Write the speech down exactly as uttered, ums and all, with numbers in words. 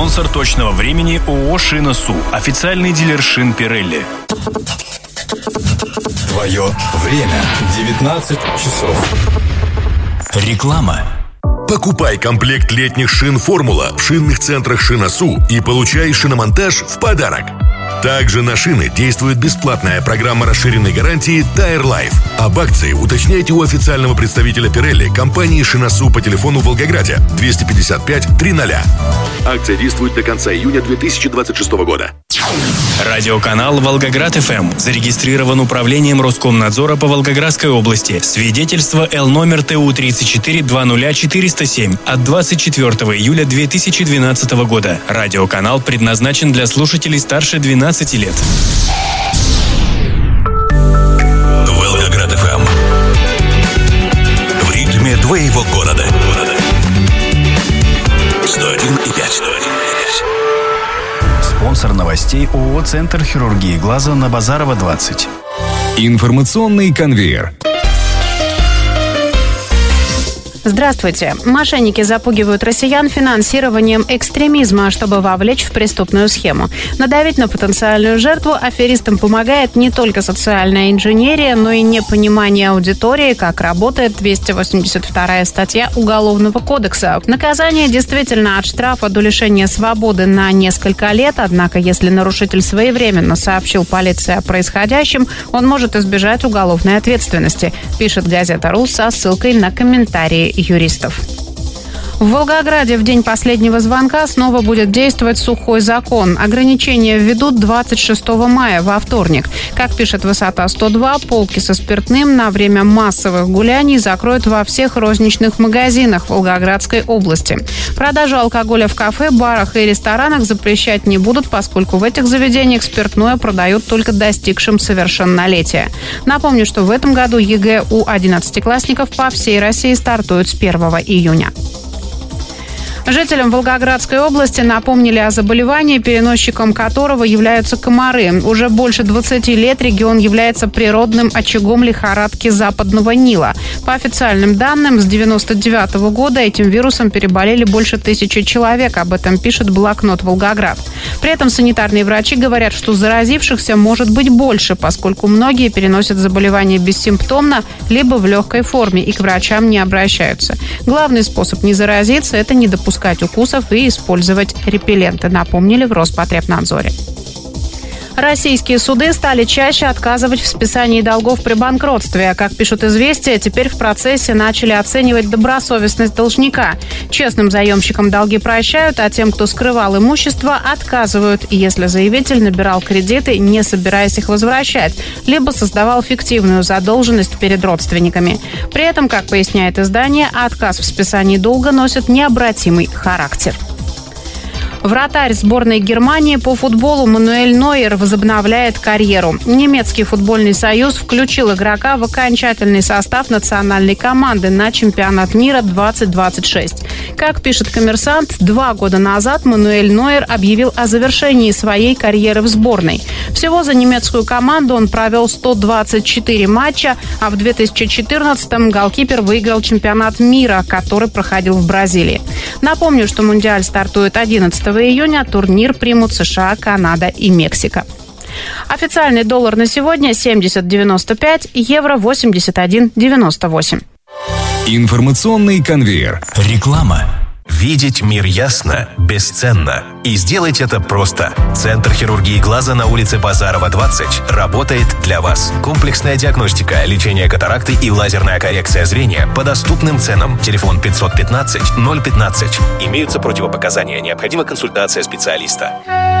Спонсор точного времени ООО «Шина-Су». Официальный дилер шин Pirelli. Твое время. девятнадцать часов. Реклама. Покупай комплект летних шин «Формула» в шинных центрах «Шина-Су» и получай шиномонтаж в подарок. Также на шины действует бесплатная программа расширенной гарантии Tire Life. Об акции уточняйте у официального представителя Pirelli компании «Шина-Су» по телефону в Волгограде двести пятьдесят пять триста. Акция действует до конца июня две тысячи двадцать шестого года. Радиоканал «Волгоград-ФМ» зарегистрирован управлением Роскомнадзора по Волгоградской области. Свидетельство Л номер Т У тридцать четыре двадцать четыреста семь от двадцать четвёртого июля две тысячи двенадцатого года. Радиоканал предназначен для слушателей старше двенадцати лет. Волгоград-ФМ. В ритме твоего города. сто один и пять. Спонсор новостей ООО «Центр хирургии глаза» на Базарова, двадцать. Информационный конвейер. Здравствуйте. Мошенники запугивают россиян финансированием экстремизма, чтобы вовлечь в преступную схему. Надавить на потенциальную жертву аферистам помогает не только социальная инженерия, но и непонимание аудитории, как работает двести восемьдесят вторая статья Уголовного кодекса. Наказание действительно от штрафа до лишения свободы на несколько лет, однако если нарушитель своевременно сообщил полиции о происходящем, он может избежать уголовной ответственности, пишет газета РУ со ссылкой на комментарии юристов. В Волгограде в день последнего звонка снова будет действовать сухой закон. Ограничения введут двадцать шестого мая, во вторник. Как пишет «Высота сто два», полки со спиртным на время массовых гуляний закроют во всех розничных магазинах Волгоградской области. Продажу алкоголя в кафе, барах и ресторанах запрещать не будут, поскольку в этих заведениях спиртное продают только достигшим совершеннолетия. Напомню, что в этом году ЕГЭ у одиннадцатиклассников по всей России стартует с первого июня. Жителям Волгоградской области напомнили о заболевании, переносчиком которого являются комары. Уже больше двадцати лет регион является природным очагом лихорадки Западного Нила. По официальным данным, с девяносто девятого года этим вирусом переболели больше тысячи человек. Об этом пишет блокнот «Волгоград». При этом санитарные врачи говорят, что заразившихся может быть больше, поскольку многие переносят заболевание бессимптомно, либо в легкой форме и к врачам не обращаются. Главный способ не заразиться – это не допускать укусов и использовать репелленты, напомнили в Роспотребнадзоре. Российские суды стали чаще отказывать в списании долгов при банкротстве. Как пишут «Известия», теперь в процессе начали оценивать добросовестность должника. Честным заемщикам долги прощают, а тем, кто скрывал имущество, отказывают, если заявитель набирал кредиты, не собираясь их возвращать, либо создавал фиктивную задолженность перед родственниками. При этом, как поясняет издание, отказ в списании долга носит необратимый характер. Вратарь сборной Германии по футболу Мануэль Нойер возобновляет карьеру. Немецкий футбольный союз включил игрока в окончательный состав национальной команды на чемпионат мира двадцать двадцать шесть. Как пишет «Коммерсант», два года назад Мануэль Нойер объявил о завершении своей карьеры в сборной. Всего за немецкую команду он провел сто двадцать четыре матча, а в две тысячи четырнадцатом голкипер выиграл чемпионат мира, который проходил в Бразилии. Напомню, что Мундиаль стартует одиннадцатого июня, турнир примут США, Канада и Мексика. Официальный доллар на сегодня семьдесят девяносто пять, евро восемьдесят один девяносто восемь. Информационный конвейер. Реклама. Видеть мир ясно бесценно. И сделать это просто. Центр хирургии глаза на улице Базарова, двадцать работает для вас. Комплексная диагностика, лечение катаракты и лазерная коррекция зрения по доступным ценам. Телефон пятьсот пятнадцать ноль пятнадцать. Имеются противопоказания. Необходима консультация специалиста.